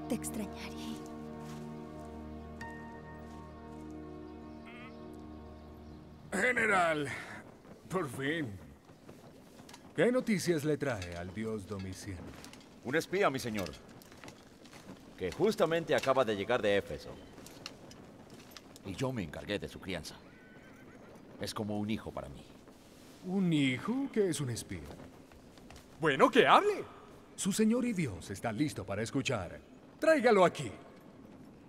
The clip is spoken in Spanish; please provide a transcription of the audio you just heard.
Te extrañaré. General, por fin. ¿Qué noticias le trae al dios Domiciano? Un espía, mi señor, que justamente acaba de llegar de Éfeso. Y yo me encargué de su crianza. Es como un hijo para mí. ¿Un hijo que es un espía? Bueno, que hable. Su señor y Dios está listo para escuchar. Tráigalo aquí.